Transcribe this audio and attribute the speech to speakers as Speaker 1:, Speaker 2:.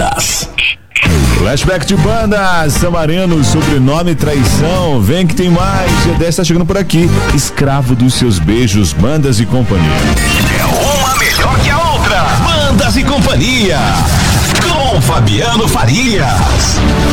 Speaker 1: bandas.
Speaker 2: Flashback de bandas, Samarino, sobrenome traição. Vem que tem mais. Dia 10 tá chegando por aqui. Escravo dos seus beijos, Bandas e Companhia.
Speaker 1: É uma melhor que a outra. Bandas e Companhia. Com Fabiano Farias.